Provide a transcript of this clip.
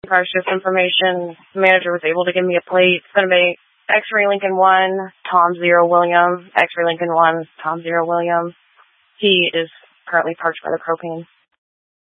prior shift information. The manager was able to give me a plate. It's going to be X-Ray Lincoln 1, Tom 0 William, X-Ray Lincoln 1, Tom 0 William. He is currently parked by the propane.